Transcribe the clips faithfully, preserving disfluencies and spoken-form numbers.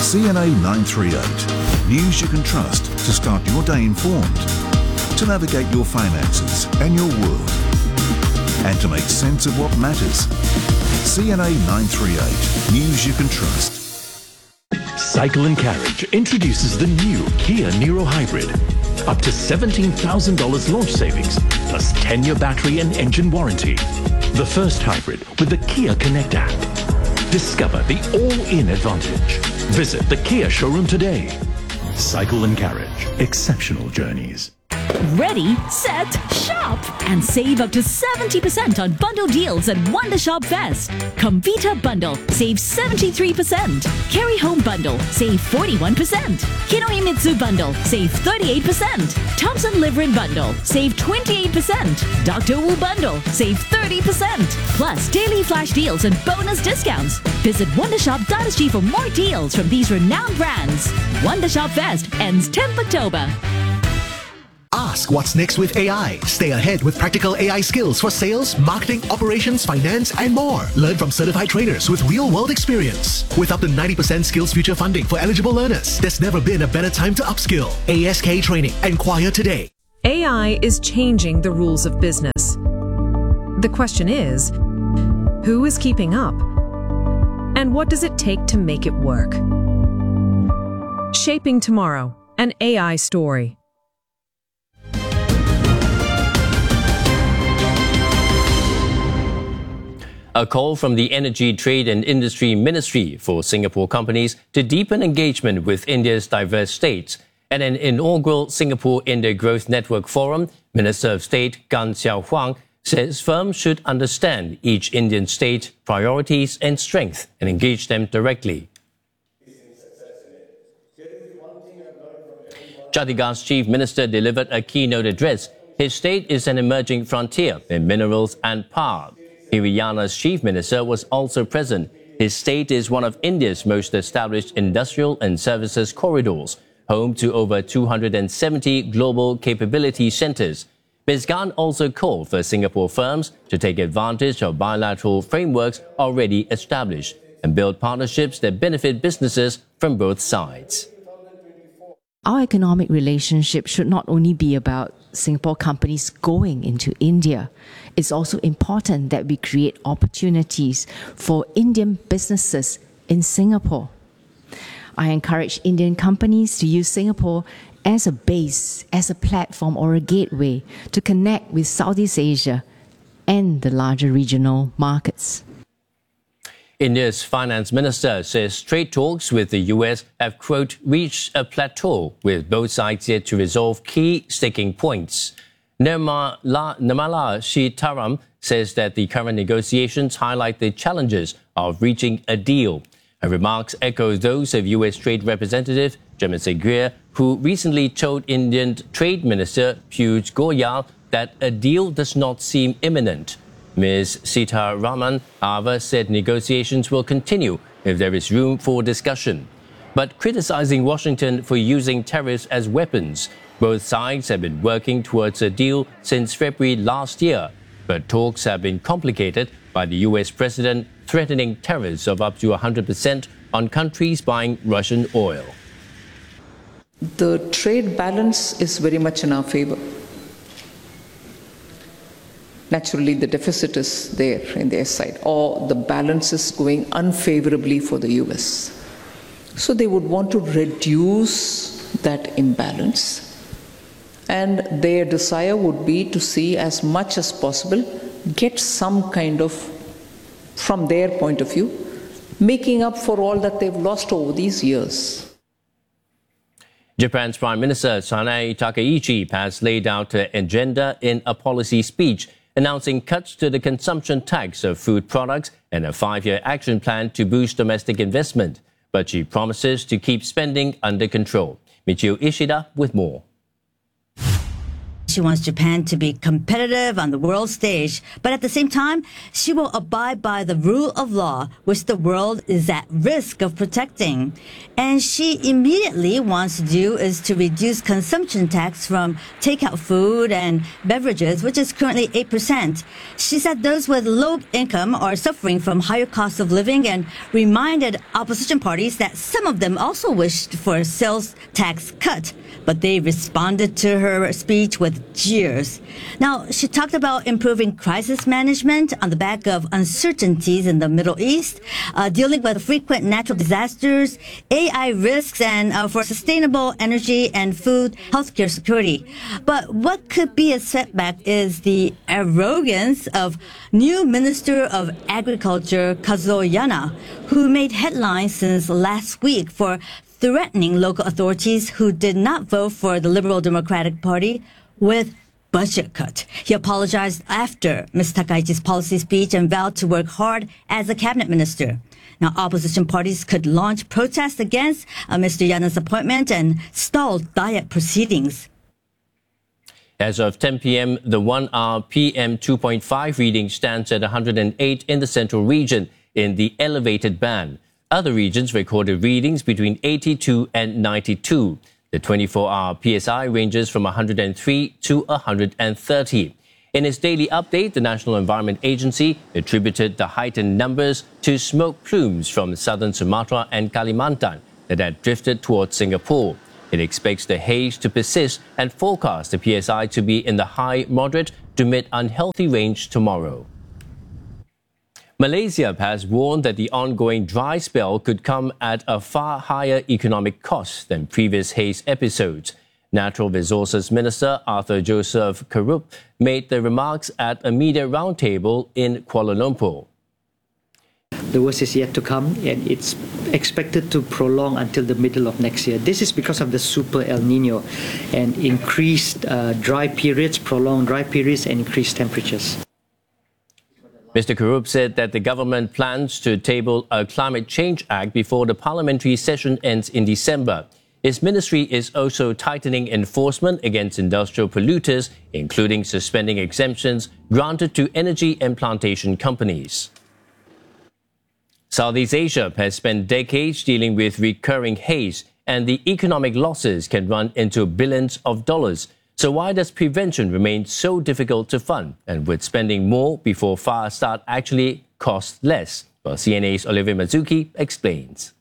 C N A nine three eight. News you can trust to start your day informed, to navigate your finances and your world, and to make sense of what matters. C N A nine three eight. News you can trust. Cycle and Carriage introduces the new Kia Niro Hybrid. Up to seventeen thousand dollars launch savings, plus ten-year battery and engine warranty. The first hybrid with the Kia Connect app. Discover the all-in advantage. Visit the Kia showroom today. Cycle and Carriage. Exceptional journeys. Ready, set, shop! And save up to seventy percent on bundle deals at Wonder Shop Fest. Comvita Bundle, save seventy-three percent. Carry Home Bundle, save forty-one percent. Kinohimitsu Bundle, save thirty-eight percent. Thompson Livery Bundle, save twenty-eight percent. Doctor Wu Bundle, save thirty percent. Plus, daily flash deals and bonus discounts. Visit wondershop dot s g for more deals from these renowned brands. Wonder Shop Fest ends tenth October. Ask what's next with A I. Stay ahead with practical A I skills for sales, marketing, operations, finance, and more. Learn from certified trainers with real-world experience. With up to ninety percent Skills Future funding for eligible learners, there's never been a better time to upskill. A S K Training. Enquire today. A I is changing the rules of business. The question is, who is keeping up? And what does it take to make it work? Shaping Tomorrow, an A I story. A call from the Energy, Trade and Industry Ministry for Singapore companies to deepen engagement with India's diverse states. At an inaugural Singapore-India Growth Network Forum, Minister of State Gan Xiao Huang says firms should understand each Indian state priorities and strength and engage them directly. Chandigarh's Chief Minister delivered a keynote address. His state is an emerging frontier in minerals and power. Haryana's Chief Minister was also present. His state is one of India's most established industrial and services corridors, home to over two hundred seventy global capability centers. Miz Gan also called for Singapore firms to take advantage of bilateral frameworks already established and build partnerships that benefit businesses from both sides. Our economic relationship should not only be about Singapore companies going into India. It's also important that we create opportunities for Indian businesses in Singapore. I encourage Indian companies to use Singapore as a base, as a platform or a gateway to connect with Southeast Asia and the larger regional markets. India's finance minister says trade talks with the U S have, quote, reached a plateau, with both sides yet to resolve key sticking points. Nirmala, Nirmala Sitharaman says that the current negotiations highlight the challenges of reaching a deal. Her remarks echo those of U S Trade Representative Jaimin Seguier, who recently told Indian Trade Minister Piyush Goyal that a deal does not seem imminent. Miz Sitharaman, however, said negotiations will continue if there is room for discussion. But criticizing Washington for using tariffs as weapons, both sides have been working towards a deal since February last year. But talks have been complicated by the U S president threatening tariffs of up to one hundred percent on countries buying Russian oil. The trade balance is very much in our favor. Naturally, the deficit is there in their side, or the balance is going unfavorably for the U S. So they would want to reduce that imbalance. And their desire would be to see as much as possible, get some kind of, from their point of view, making up for all that they've lost over these years. Japan's Prime Minister Sanae Takaichi has laid out an agenda in a policy speech announcing cuts to the consumption tax of food products and a five-year action plan to boost domestic investment. But she promises to keep spending under control. Michio Ishida with more. She wants Japan to be competitive on the world stage, but at the same time, she will abide by the rule of law, which the world is at risk of protecting. And she immediately wants to do is to reduce consumption tax from takeout food and beverages, which is currently eight percent. She said those with low income are suffering from higher costs of living and reminded opposition parties that some of them also wished for a sales tax cut, but they responded to her speech with jeers. Now, she talked about improving crisis management on the back of uncertainties in the Middle East, uh, dealing with frequent natural disasters, A I risks, and uh, for sustainable energy and food healthcare security. But what could be a setback is the arrogance of new Minister of Agriculture Kazuo Yana, who made headlines since last week for threatening local authorities who did not vote for the Liberal Democratic Party with budget cut. He apologized after Miz Takaichi's policy speech and vowed to work hard as a cabinet minister. Now, opposition parties could launch protests against uh, Mister Yana's appointment and stall diet proceedings. As of ten p.m., the one-hour P M two point five reading stands at one hundred eight in the central region in the elevated band. Other regions recorded readings between eighty-two and ninety-two. The twenty-four hour P S I ranges from one hundred three to one hundred thirty. In its daily update, the National Environment Agency attributed the heightened numbers to smoke plumes from southern Sumatra and Kalimantan that had drifted towards Singapore. It expects the haze to persist and forecasts the P S I to be in the high, moderate to mid unhealthy range tomorrow. Malaysia has warned that the ongoing dry spell could come at a far higher economic cost than previous haze episodes. Natural Resources Minister Arthur Joseph Karup made the remarks at a media roundtable in Kuala Lumpur. The worst is yet to come, and it's expected to prolong until the middle of next year. This is because of the super El Nino and increased uh, dry periods, prolonged dry periods, and increased temperatures. Mister Karup said that the government plans to table a Climate Change Act before the parliamentary session ends in December. His ministry is also tightening enforcement against industrial polluters, including suspending exemptions granted to energy and plantation companies. Southeast Asia has spent decades dealing with recurring haze, and the economic losses can run into billions of dollars. So why does prevention remain so difficult to fund? And would spending more before fires start actually cost less? Well, C N A's Olivia Mazuki explains.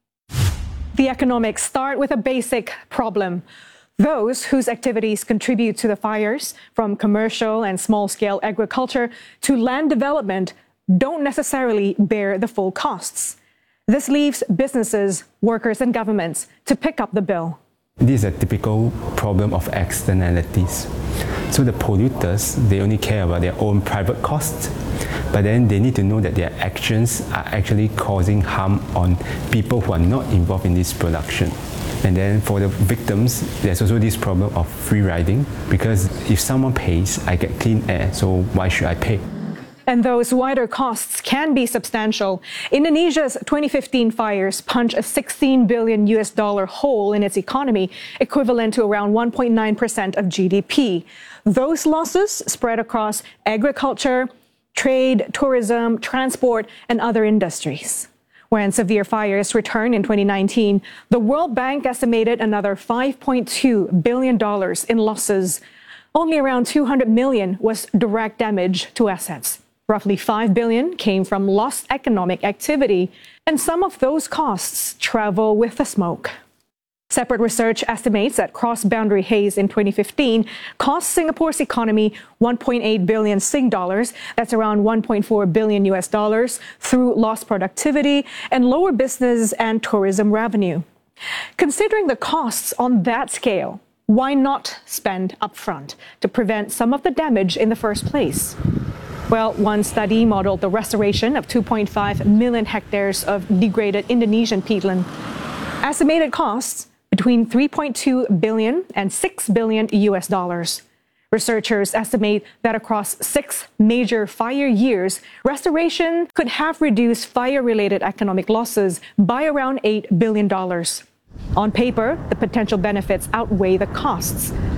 The economics start with a basic problem. Those whose activities contribute to the fires, from commercial and small-scale agriculture to land development, don't necessarily bear the full costs. This leaves businesses, workers, and governments to pick up the bill. This is a typical problem of externalities. So the polluters, they only care about their own private costs, but then they need to know that their actions are actually causing harm on people who are not involved in this production. And then for the victims, there's also this problem of free riding, because if someone pays, I get clean air, so why should I pay? And those wider costs can be substantial. Indonesia's twenty fifteen fires punch a sixteen billion U S dollar hole in its economy, equivalent to around one point nine percent of G D P. Those losses spread across agriculture, trade, tourism, transport, and other industries. When severe fires returned in twenty nineteen, the World Bank estimated another five point two billion dollars in losses. Only around two hundred million dollars was direct damage to assets. Roughly five billion dollars came from lost economic activity, and some of those costs travel with the smoke. Separate research estimates that cross-boundary haze in twenty fifteen cost Singapore's economy one point eight billion Sing dollars, that's around one point four billion U S dollars, through lost productivity and lower business and tourism revenue. Considering the costs on that scale, why not spend upfront to prevent some of the damage in the first place? Well, one study modeled the restoration of two point five million hectares of degraded Indonesian peatland. Estimated costs between three point two billion and six billion U S dollars. Researchers estimate that across six major fire years, restoration could have reduced fire-related economic losses by around eight billion dollars. On paper, the potential benefits outweigh the costs.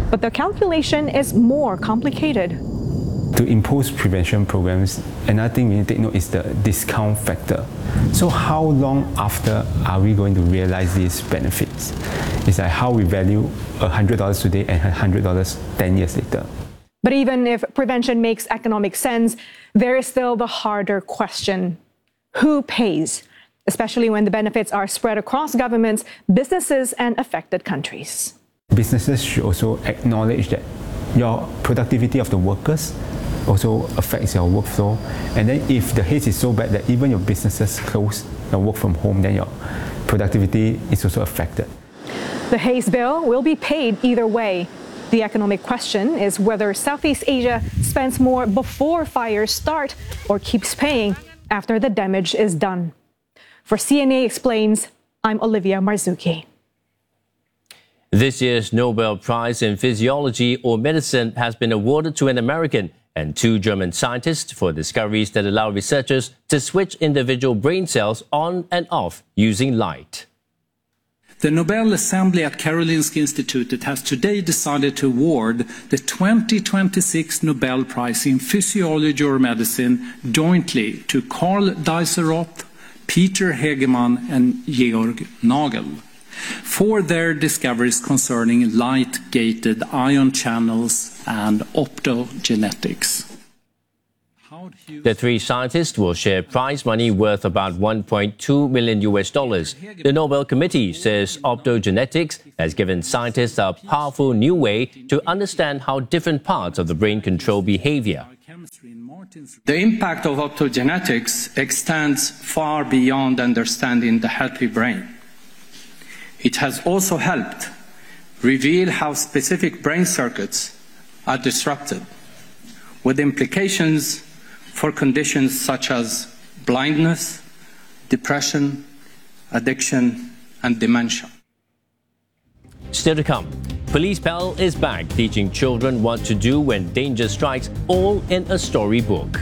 But the calculation is more complicated. To impose prevention programs, another thing we need to take note is the discount factor. So how long after are we going to realize these benefits? It's like how we value one hundred dollars today and one hundred dollars ten years later. But even if prevention makes economic sense, there is still the harder question. Who pays? Especially when the benefits are spread across governments, businesses, and affected countries. Businesses should also acknowledge that your productivity of the workers also affects your workflow. And then if the haze is so bad that even your businesses close and work from home, then your productivity is also affected. The haze bill will be paid either way. The economic question is whether Southeast Asia spends more before fires start or keeps paying after the damage is done. For C N A Explains, I'm Olivia Marzuki. This year's Nobel Prize in Physiology or Medicine has been awarded to an American and two German scientists for discoveries that allow researchers to switch individual brain cells on and off using light. The Nobel Assembly at Karolinska Institutet has today decided to award the twenty twenty-six Nobel Prize in Physiology or Medicine jointly to Karl Deisseroth, Peter Hegemann and Georg Nagel for their discoveries concerning light-gated ion channels and optogenetics. The three scientists will share prize money worth about one point two million U S dollars. The Nobel Committee says optogenetics has given scientists a powerful new way to understand how different parts of the brain control behavior. The impact of optogenetics extends far beyond understanding the healthy brain. It has also helped reveal how specific brain circuits are disrupted, with implications for conditions such as blindness, depression, addiction, and dementia. Still to come, Police Pal is back teaching children what to do when danger strikes, all in a storybook.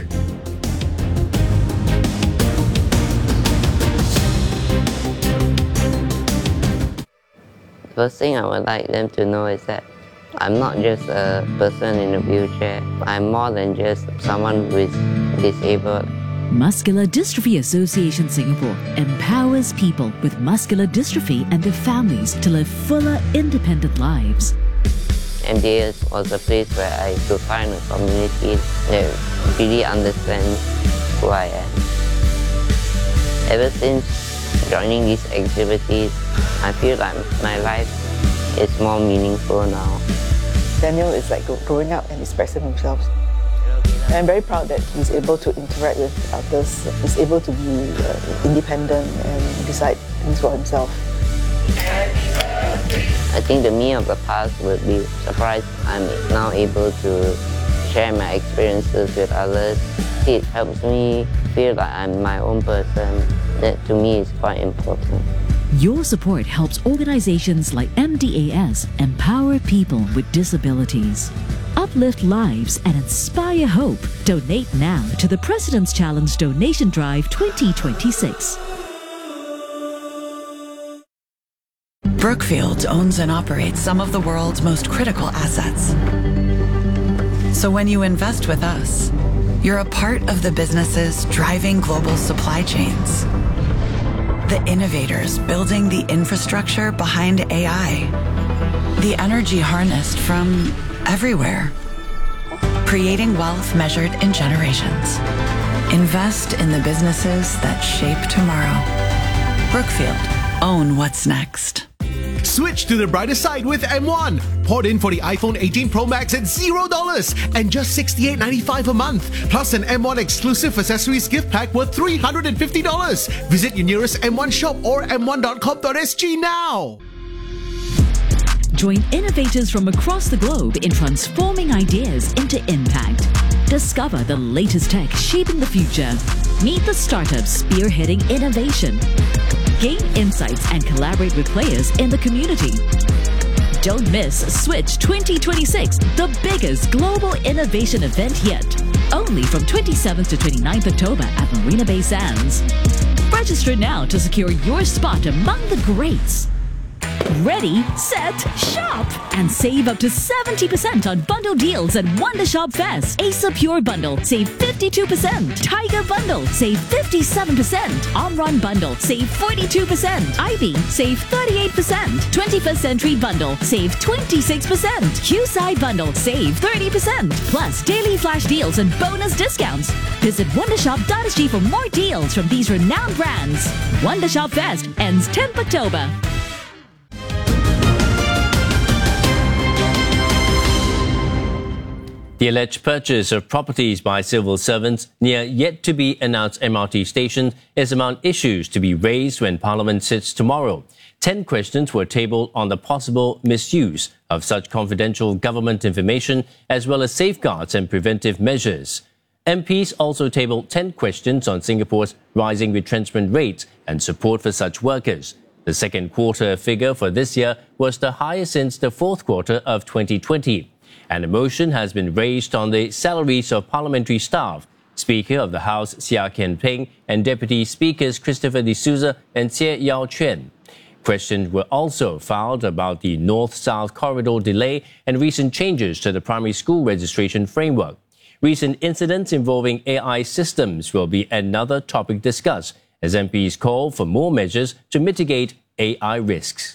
First thing I would like them to know is that I'm not just a person in a wheelchair. I'm more than just someone who is disabled. Muscular Dystrophy Association Singapore empowers people with muscular dystrophy and their families to live fuller, independent lives. M D A S was a place where I could find a community that really understands who I am. Ever since joining these activities, I feel like my life is more meaningful now. Daniel is like growing up and expressing himself. And I'm very proud that he's able to interact with others, he's able to be uh, independent and decide things for himself. I think the me of the past would be surprised I'm now able to share my experiences with others. It helps me feel like I'm my own person. That to me is quite important. Your support helps organizations like M D A S empower people with disabilities, uplift lives, and inspire hope. Donate now to the President's Challenge Donation Drive twenty twenty-six. Brookfield owns and operates some of the world's most critical assets. So when you invest with us, you're a part of the businesses driving global supply chains, the innovators building the infrastructure behind A I, the energy harnessed from everywhere, creating wealth measured in generations. Invest in the businesses that shape tomorrow. Brookfield, own what's next. Switch to the brighter side with M one. Port in for the iPhone eighteen Pro Max at zero dollars and just sixty-eight ninety-five a month. Plus an M one exclusive accessories gift pack worth three hundred fifty dollars. Visit your nearest M one shop or m one dot com dot s g now. Join innovators from across the globe in transforming ideas into impact. Discover the latest tech shaping the future. Meet the startups spearheading innovation. Gain insights and collaborate with players in the community. Don't miss Switch twenty twenty-six, the biggest global innovation event yet. Only from twenty-seventh to twenty-ninth October at Marina Bay Sands. Register now to secure your spot among the greats. Ready, set, shop! And save up to seventy percent on bundle deals at Wonder Shop Fest. Acer Pure Bundle, save fifty-two percent. Tiger Bundle, save fifty-seven percent. Omron Bundle, save forty-two percent. Ivy, save thirty-eight percent. twenty-first Century Bundle, save twenty-six percent. Q-Side Bundle, save thirty percent. Plus daily flash deals and bonus discounts. Visit wondershop dot s g for more deals from these renowned brands. Wonder Shop Fest ends tenth October. The alleged purchase of properties by civil servants near yet-to-be-announced M R T stations is among issues to be raised when Parliament sits tomorrow. Ten questions were tabled on the possible misuse of such confidential government information, as well as safeguards and preventive measures. M Ps also tabled ten questions on Singapore's rising retrenchment rates and support for such workers. The second quarter figure for this year was the highest since the fourth quarter of twenty twenty. And a motion has been raised on the salaries of parliamentary staff. Speaker of the House Seah Kian Peng and Deputy Speakers Christopher De Souza and Tse Yao Chuan. Questions were also filed about the North-South corridor delay and recent changes to the primary school registration framework. Recent incidents involving A I systems will be another topic discussed as M Ps call for more measures to mitigate A I risks.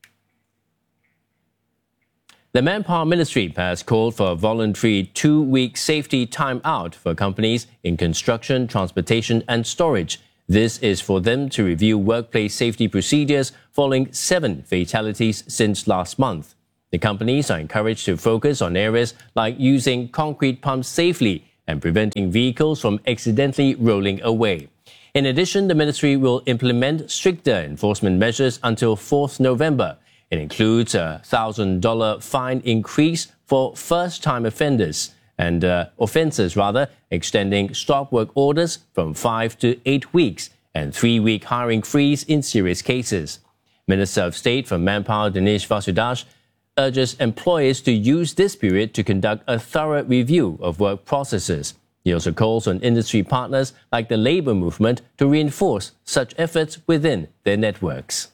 The Manpower Ministry has called for a voluntary two-week safety time-out for companies in construction, transportation and storage. This is for them to review workplace safety procedures following seven fatalities since last month. The companies are encouraged to focus on areas like using concrete pumps safely and preventing vehicles from accidentally rolling away. In addition, the ministry will implement stricter enforcement measures until fourth November. It includes a one thousand dollars fine increase for first-time offenders and uh, offences, rather, extending stop work orders from five to eight weeks and three-week hiring freeze in serious cases. Minister of State for Manpower Dinesh Vasudash urges employers to use this period to conduct a thorough review of work processes. He also calls on industry partners like the labour movement to reinforce such efforts within their networks.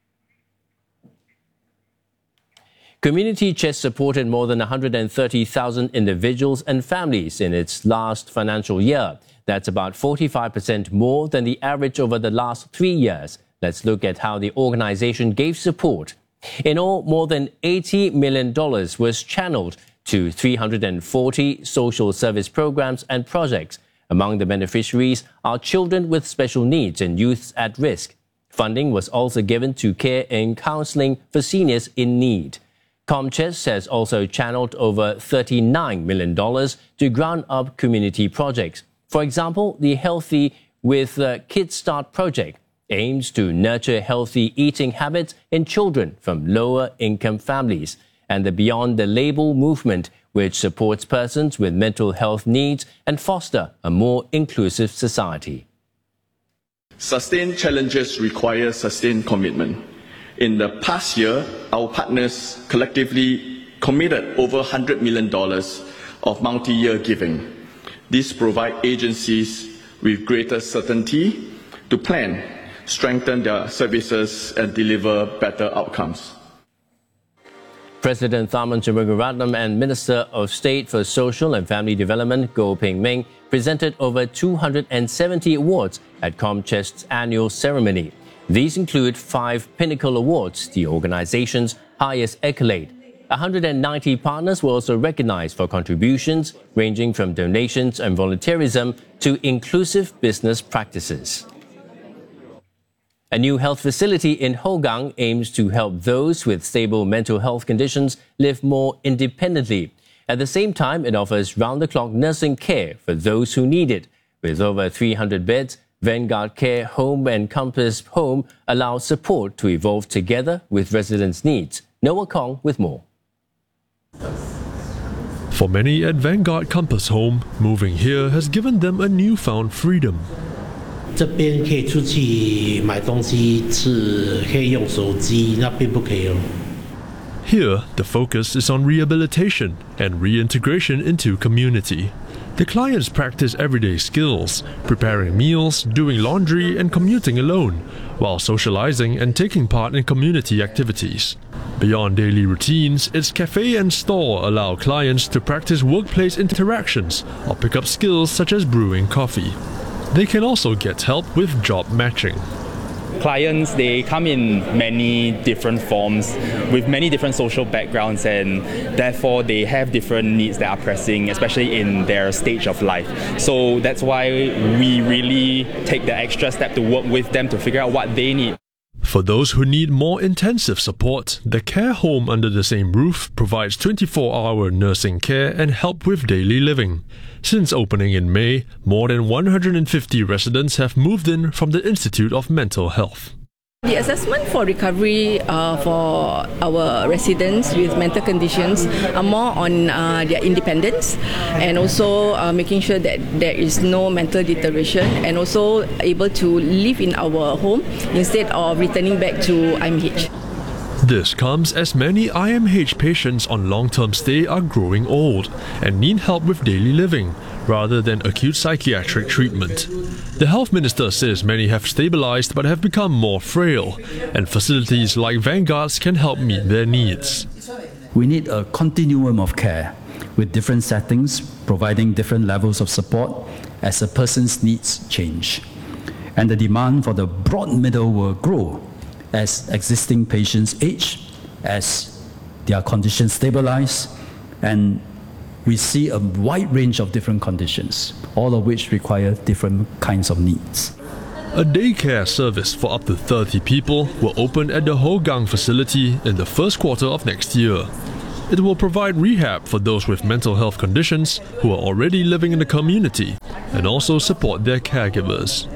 Community Chest supported more than one hundred thirty thousand individuals and families in its last financial year. That's about forty-five percent more than the average over the last three years. Let's look at how the organization gave support. In all, more than eighty million dollars was channeled to three hundred forty social service programs and projects. Among the beneficiaries are children with special needs and youths at risk. Funding was also given to care and counseling for seniors in need. ComChest has also channeled over thirty-nine million dollars to ground-up community projects. For example, the Healthy with uh, Kids Start project aims to nurture healthy eating habits in children from lower-income families, and the Beyond the Label movement, which supports persons with mental health needs and foster a more inclusive society. Sustained challenges require sustained commitment. In the past year, our partners collectively committed over one hundred million dollars of multi-year giving. This provides agencies with greater certainty to plan, strengthen their services and deliver better outcomes. President Tharman Shanmugaratnam and Minister of State for Social and Family Development Goh Peng Meng presented over two hundred seventy awards at ComChest's annual ceremony. These include five Pinnacle Awards, the organization's highest accolade. one hundred ninety partners were also recognized for contributions ranging from donations and volunteerism to inclusive business practices. A new health facility in Hougang aims to help those with stable mental health conditions live more independently. At the same time, it offers round-the-clock nursing care for those who need it. With over three hundred beds, Vanguard Care Home and Compass Home allows support to evolve together with residents' needs. Noah Kong with more. For many at Vanguard Compass Home, moving here has given them a newfound freedom. 这边可以出去买东西吃，可以用手机，那边不可以哦。 Here, the focus is on rehabilitation and reintegration into community. The clients practice everyday skills, preparing meals, doing laundry and commuting alone, while socializing and taking part in community activities. Beyond daily routines, its cafe and store allow clients to practice workplace interactions or pick up skills such as brewing coffee. They can also get help with job matching. Clients, they come in many different forms with many different social backgrounds, and therefore they have different needs that are pressing, especially in their stage of life. So that's why we really take the extra step to work with them to figure out what they need. For those who need more intensive support, the care home under the same roof provides twenty-four hour nursing care and help with daily living. Since opening in May, more than one hundred fifty residents have moved in from the Institute of Mental Health. The assessment for recovery uh, for our residents with mental conditions are more on uh, their independence, and also uh, making sure that there is no mental deterioration, and also able to live in our home instead of returning back to I M H. This comes as many I M H patients on long-term stay are growing old and need help with daily living, rather than acute psychiatric treatment. The health minister says many have stabilized but have become more frail, and facilities like Vanguard's can help meet their needs. We need a continuum of care with different settings, providing different levels of support as a person's needs change. And the demand for the broad middle will grow as existing patients age, as their conditions stabilize, and we see a wide range of different conditions, all of which require different kinds of needs. A daycare service for up to thirty people will open at the Hougang facility in the first quarter of next year. It will provide rehab for those with mental health conditions who are already living in the community, and also support their caregivers.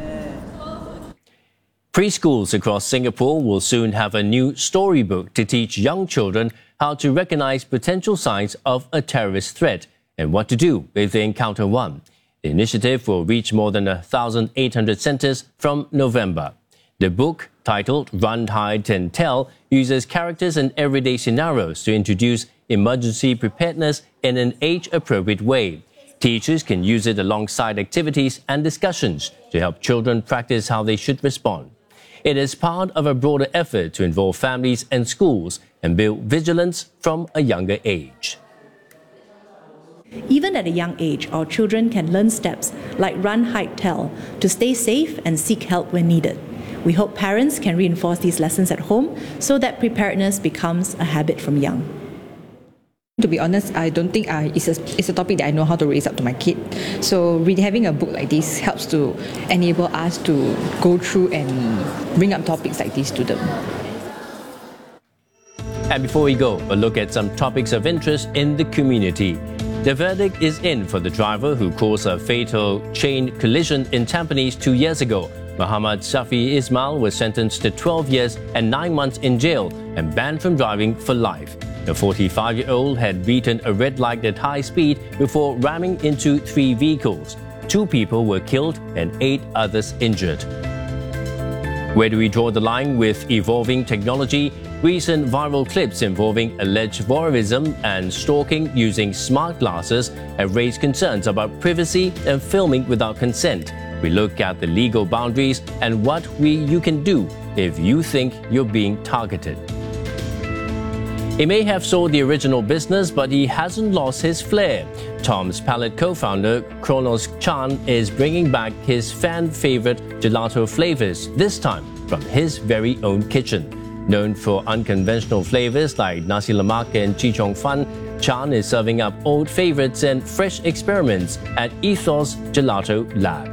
Preschools across Singapore will soon have a new storybook to teach young children how to recognize potential signs of a terrorist threat and what to do if they encounter one. The initiative will reach more than one thousand eight hundred centres from November. The book, titled Run, Hide and Tell, uses characters and everyday scenarios to introduce emergency preparedness in an age-appropriate way. Teachers can use it alongside activities and discussions to help children practice how they should respond. It is part of a broader effort to involve families and schools and build vigilance from a younger age. Even at a young age, our children can learn steps like run, hide, tell to stay safe and seek help when needed. We hope parents can reinforce these lessons at home so that preparedness becomes a habit from young. To be honest, I don't think I, it's, a, it's a topic that I know how to raise up to my kid. So really having a book like this helps to enable us to go through and bring up topics like this to them. And before we go, a look at some topics of interest in the community. The verdict is in for the driver who caused a fatal chain collision in Tampines two years ago. Muhammad Safi Ismail was sentenced to twelve years and nine months in jail and banned from driving for life. The forty-five-year-old had beaten a red light at high speed before ramming into three vehicles. Two people were killed and eight others injured. Where do we draw the line with evolving technology? Recent viral clips involving alleged voyeurism and stalking using smart glasses have raised concerns about privacy and filming without consent. We look at the legal boundaries and what we you can do if you think you're being targeted. He may have sold the original business, but he hasn't lost his flair. Tom's Palette co-founder Kronos Chan is bringing back his fan-favorite gelato flavors, this time from his very own kitchen. Known for unconventional flavors like nasi lemak and chee cheong fun, Chan is serving up old favorites and fresh experiments at Ethos Gelato Lab.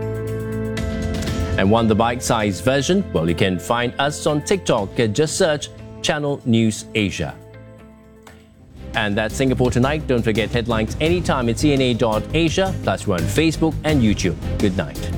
And want the bite-sized version? Well, you can find us on TikTok. Just search Channel News Asia. And that's Singapore Tonight. Don't forget headlines anytime at C N A dot asia, plus we're on Facebook and YouTube. Good night.